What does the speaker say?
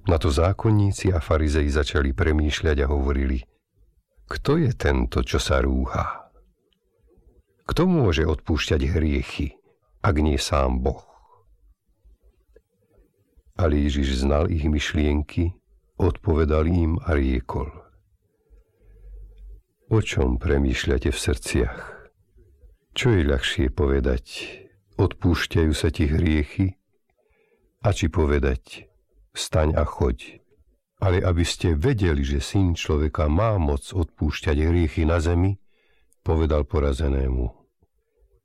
Na to zákonníci a farizei začali premýšľať a hovorili: Kto je tento, čo sa rúha? Kto môže odpúšťať hriechy, ak nie sám Boh? Ale Ježiš znal ich myšlienky, odpovedal im a riekol: O čom premýšľate v srdciach? Čo je ľahšie povedať: Odpúšťajú sa ti hriechy? A či povedať: Vstaň a choď. Ale aby ste vedeli, že Syn človeka má moc odpúšťať hriechy na zemi, povedal porazenému: